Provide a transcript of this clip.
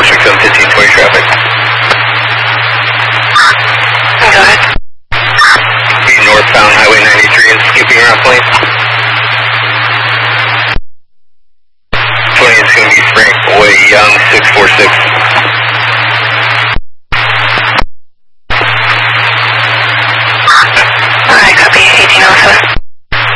467 1520 traffic. Go ahead. Northbound Highway 93 and skipping around plane. 20 is going to be Frank Way Young 646.